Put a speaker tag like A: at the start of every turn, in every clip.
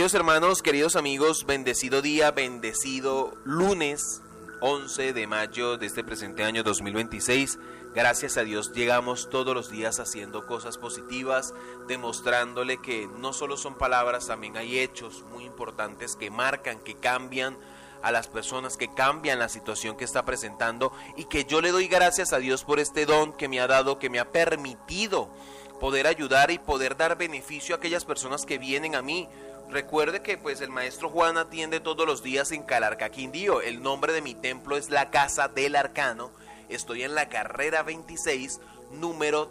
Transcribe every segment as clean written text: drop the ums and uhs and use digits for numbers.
A: Queridos hermanos, queridos amigos, bendecido día, bendecido lunes 11 de mayo de este presente año 2026. Gracias a Dios llegamos todos los días haciendo cosas positivas, demostrándole que no solo son palabras, también hay hechos muy importantes que marcan, que cambian a las personas, que cambian la situación que está presentando, y que yo le doy gracias a Dios por este don que me ha dado, que me ha permitido poder ayudar y poder dar beneficio a aquellas personas que vienen a mí. Recuerde que pues el maestro Juan atiende todos los días en Calarcá, Quindío. El nombre de mi templo es la Casa del Arcano. Estoy en la carrera 26, número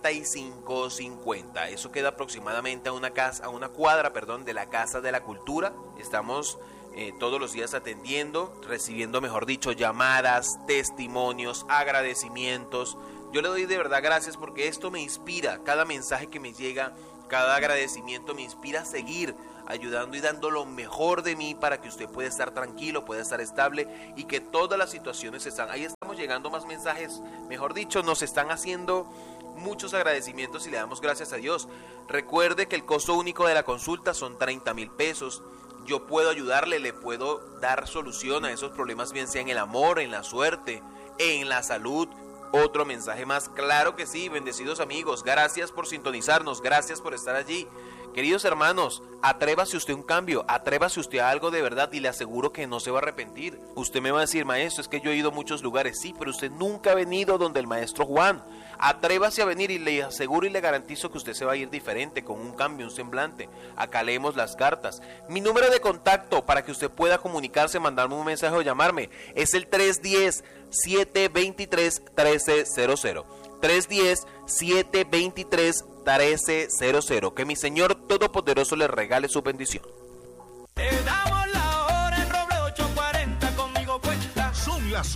A: 3550. Eso queda aproximadamente a una cuadra de la Casa de la Cultura. Estamos todos los días atendiendo, recibiendo, mejor dicho, llamadas, testimonios, agradecimientos. Yo le doy de verdad gracias porque esto me inspira. Cada mensaje que me llega, cada agradecimiento me inspira a seguir ayudando y dando lo mejor de mí para que usted pueda estar tranquilo, pueda estar estable y que todas las situaciones están. Ahí estamos llegando más mensajes, mejor dicho, nos están haciendo muchos agradecimientos y le damos gracias a Dios. Recuerde que el costo único de la consulta son 30,000 pesos. Yo puedo ayudarle, le puedo dar solución a esos problemas, bien sea en el amor, en la suerte, en la salud. Otro mensaje más, claro que sí, bendecidos amigos, gracias por sintonizarnos, gracias por estar allí. Queridos hermanos, atrévase usted a un cambio, atrévase usted a algo de verdad y le aseguro que no se va a arrepentir. Usted me va a decir, maestro, es que yo he ido a muchos lugares, sí, pero usted nunca ha venido donde el maestro Juan. Atrévase a venir y le aseguro y le garantizo que usted se va a ir diferente, con un cambio, un semblante. Acá leemos las cartas. Mi número de contacto para que usted pueda comunicarse, mandarme un mensaje o llamarme es el 310-723-1300. 310-723-1300. Que mi Señor Todopoderoso le regale su bendición.
B: Te damos la hora en Roble 840, conmigo cuenta.
C: Son las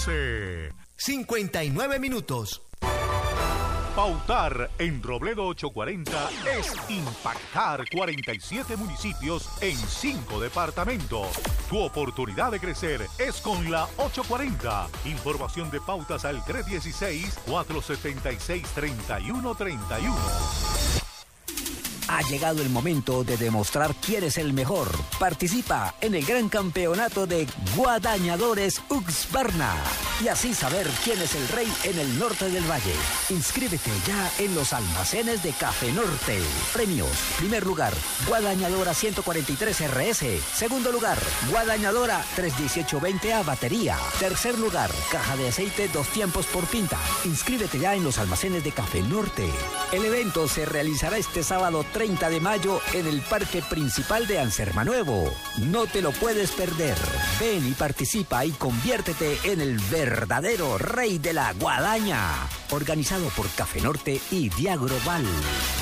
D: 11:59 minutos.
C: Pautar en Robledo 840 es impactar 47 municipios en 5 departamentos. Tu oportunidad de crecer es con la 840. Información de pautas al 316-476-3131.
D: Ha llegado el momento de demostrar quién es el mejor. Participa en el gran campeonato de Guadañadores Uxbarna y así saber quién es el rey en el norte del valle. Inscríbete ya en los almacenes de Café Norte. Premios: primer lugar, Guadañadora 143 RS. Segundo lugar, Guadañadora 318-20A batería. Tercer lugar, caja de aceite 2 tiempos por pinta. Inscríbete ya en los almacenes de Café Norte. El evento se realizará este sábado 30 de mayo en el Parque Principal de Anserma-Nuevo. No te lo puedes perder. Ven y participa y conviértete en el verdadero rey de la guadaña. Organizado por Café Norte y Diagroval.